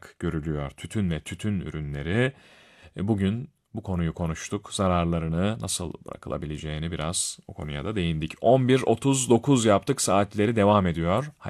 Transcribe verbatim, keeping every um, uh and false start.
olarak görülüyor tütün ve tütün ürünleri. E, bugün bu konuyu konuştuk. Zararlarını nasıl bırakılabileceğini biraz o konuya da değindik. on bir otuz dokuz yaptık. Saatleri devam ediyor.